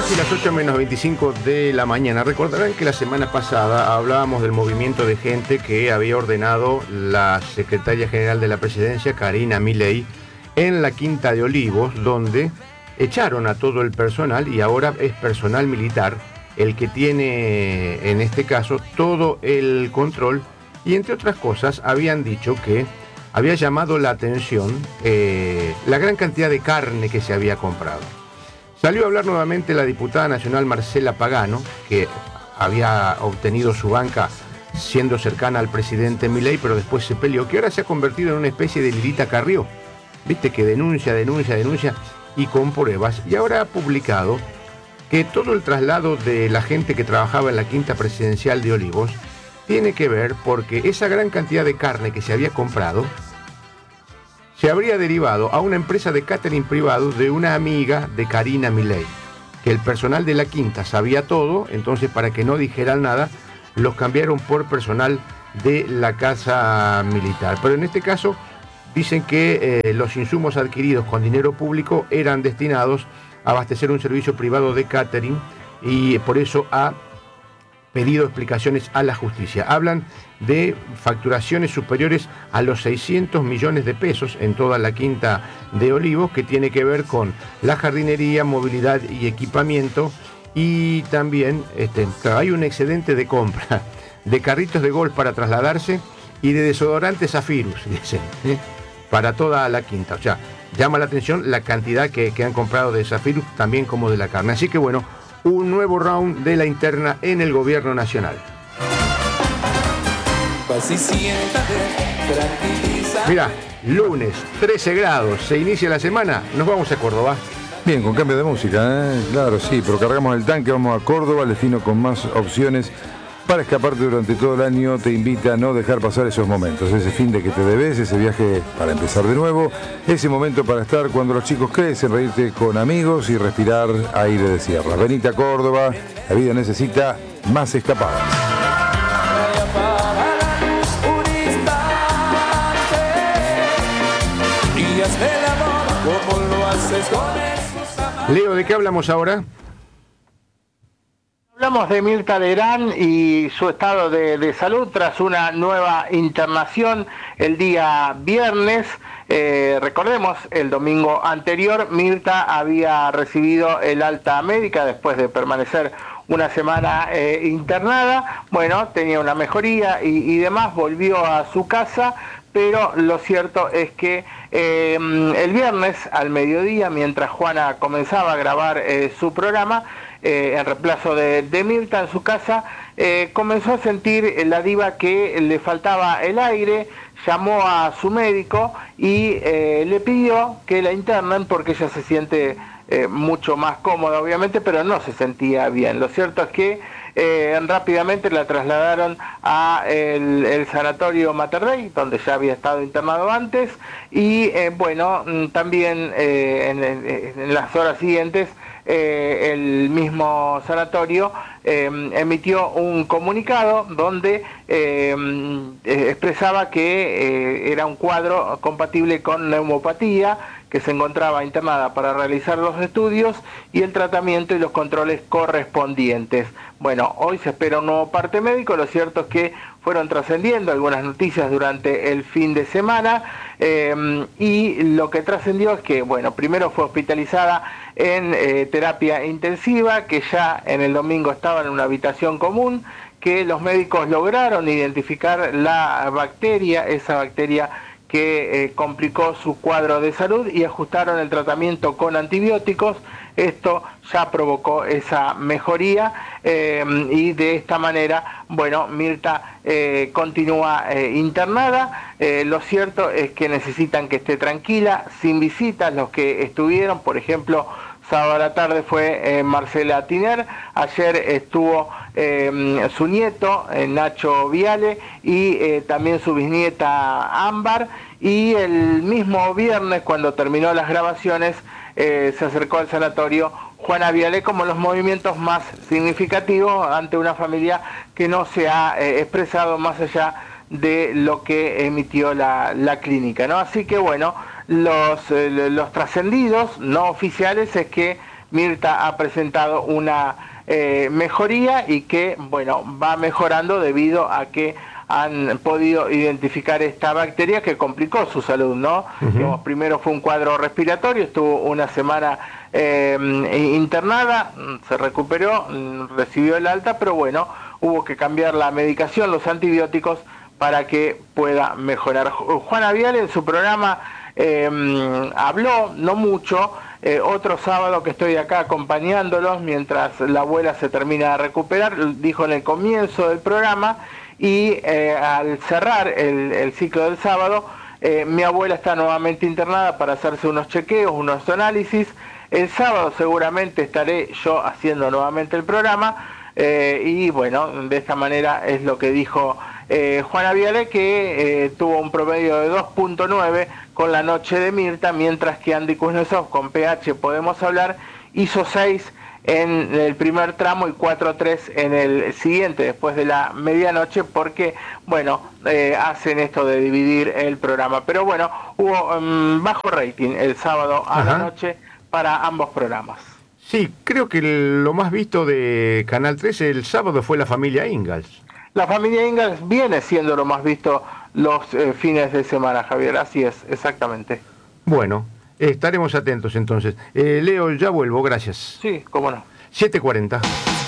casi las 8 menos 25 de la mañana. Recordarán que la semana pasada hablábamos del movimiento de gente que había ordenado la secretaria general de la presidencia, Karina Milei, en la Quinta de Olivos, donde echaron a todo el personal y ahora es personal militar el que tiene, en este caso, todo el control. Y entre otras cosas, habían dicho que había llamado la atención la gran cantidad de carne que se había comprado. Salió a hablar nuevamente la diputada nacional Marcela Pagano, que había obtenido su banca siendo cercana al presidente Milei, pero después se peleó, que ahora se ha convertido en una especie de Lilita Carrió. Viste que denuncia y con pruebas. Y ahora ha publicado que todo el traslado de la gente que trabajaba en la Quinta Presidencial de Olivos tiene que ver porque esa gran cantidad de carne que se había comprado se habría derivado a una empresa de catering privado de una amiga de Karina Milei, que el personal de la Quinta sabía todo, entonces para que no dijeran nada, los cambiaron por personal de la Casa Militar. Pero en este caso dicen que los insumos adquiridos con dinero público eran destinados a abastecer un servicio privado de catering y por eso ha pedido explicaciones a la justicia. Hablan de facturaciones superiores a los 600 millones de pesos en toda la Quinta de Olivos, que tiene que ver con la jardinería, movilidad y equipamiento, y también hay un excedente de compra de carritos de golf para trasladarse y de desodorantes Zafirus, dicen, para toda la Quinta. O sea, llama la atención la cantidad que han comprado de Zafirus, también como de la carne. Así que bueno, un nuevo round de la interna en el gobierno nacional. Mira, lunes, 13 grados, se inicia la semana, nos vamos a Córdoba. Bien, con cambio de música, claro, sí, pero cargamos el tanque, vamos a Córdoba, el destino con más opciones para escaparte durante todo el año. Te invita a no dejar pasar esos momentos, ese fin de que te debes, ese viaje para empezar de nuevo, ese momento para estar cuando los chicos crecen, reírte con amigos y respirar aire de sierra. Venite a Córdoba, la vida necesita más escapadas. Leo, ¿de qué hablamos ahora? Hablamos de Mirta Legrand y su estado de salud tras una nueva internación el día viernes. Recordemos, el domingo anterior Mirta había recibido el alta médica después de permanecer una semana internada. Bueno, tenía una mejoría y demás, volvió a su casa, pero lo cierto es que el viernes al mediodía, mientras Juana comenzaba a grabar su programa, en reemplazo de Mirta en su casa, comenzó a sentir la diva que le faltaba el aire, llamó a su médico y le pidió que la internen porque ella se siente mucho más cómoda, obviamente, pero no se sentía bien. Lo cierto es que rápidamente la trasladaron a el sanatorio Mater Dei, donde ya había estado internado antes, y bueno, también en las horas siguientes el mismo sanatorio emitió un comunicado donde expresaba que era un cuadro compatible con neumopatía, que se encontraba internada para realizar los estudios y el tratamiento y los controles correspondientes. Bueno, hoy se espera un nuevo parte médico. Lo cierto es que fueron trascendiendo algunas noticias durante el fin de semana y lo que trascendió es que, bueno, primero fue hospitalizada en terapia intensiva, que ya en el domingo estaba en una habitación común, que los médicos lograron identificar la bacteria, esa bacteria que complicó su cuadro de salud, y ajustaron el tratamiento con antibióticos. Esto ya provocó esa mejoría y de esta manera, bueno, Mirta continúa internada. Lo cierto es que necesitan que esté tranquila, sin visitas. Los que estuvieron, por ejemplo, sábado a la tarde fue Marcela Tiner, ayer estuvo su nieto, Nacho Viale, y también su bisnieta Ámbar, y el mismo viernes, cuando terminó las grabaciones, se acercó al sanatorio Juana Viale como los movimientos más significativos ante una familia que no se ha expresado más allá de lo que emitió la clínica, ¿no? Así que bueno, los trascendidos no oficiales es que Mirta ha presentado una mejoría y que, bueno, va mejorando debido a que han podido identificar esta bacteria que complicó su salud, ¿no? Digamos, primero fue un cuadro respiratorio, estuvo una semana internada, se recuperó, recibió el alta, pero bueno, hubo que cambiar la medicación, los antibióticos, para que pueda mejorar. Juana Viale en su programa habló, no mucho, otro sábado que estoy acá acompañándolos mientras la abuela se termina de recuperar, dijo en el comienzo del programa, y al cerrar el ciclo del sábado, mi abuela está nuevamente internada para hacerse unos chequeos, unos análisis. El sábado seguramente estaré yo haciendo nuevamente el programa, y bueno, de esta manera es lo que dijo Juana Viale, que tuvo un promedio de 2.9 con la noche de Mirta, mientras que Andy Kuznetsov con PH Podemos Hablar hizo 6 en el primer tramo y 4.3 en el siguiente, después de la medianoche, porque, bueno, hacen esto de dividir el programa. Pero bueno, hubo bajo rating el sábado a la noche para ambos programas. Sí, creo que lo más visto de Canal 13 el sábado fue La Familia Ingalls. La Familia Ingalls viene siendo lo más visto los fines de semana, Javier, así es, exactamente. Bueno, estaremos atentos entonces. Leo, ya vuelvo, gracias. Sí, cómo no. 7:40.